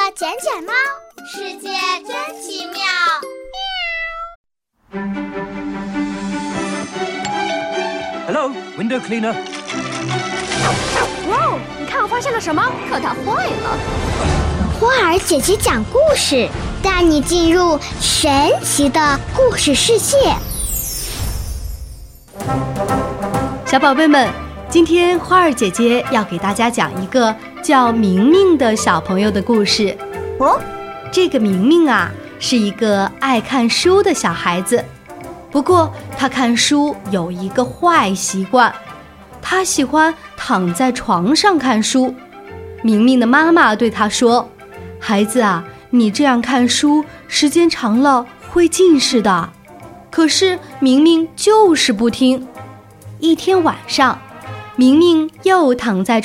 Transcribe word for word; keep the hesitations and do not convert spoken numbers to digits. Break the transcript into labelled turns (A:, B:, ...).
A: 捡捡猫，世界真奇妙。
B: Hello, window cleaner.
C: 哇哦，你看我发现了什么？可它坏了。
A: 花儿姐姐讲故事，带你进入神奇的故事世界。
D: 小宝贝们，今天花儿姐姐要给大家讲一个叫明明的小朋友的故事。
C: 哦，
D: 这个明明啊，是一个爱看书的小孩子。不过他看书有一个坏习惯，他喜欢躺在床上看书。明明的妈妈对他说：孩子啊，你这样看书时间长了会近视的。可是明明就是不听。一天晚上，明明又躺在